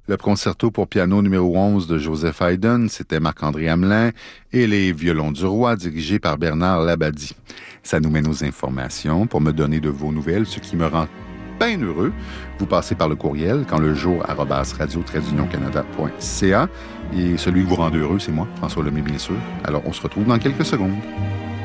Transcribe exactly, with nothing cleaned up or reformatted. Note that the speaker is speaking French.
Le concerto pour piano numéro onze de Joseph Haydn, c'était Marc-André Hamelin, et les violons du roi dirigés par Bernard Labadie. Ça nous mène aux informations pour me donner de vos nouvelles, ce qui me rend bien heureux. Vous passez par le courriel quand le jour arobase radio tiret union canada point c a et celui qui vous rend heureux, c'est moi, François Lemay, bien sûr. Alors, on se retrouve dans quelques secondes.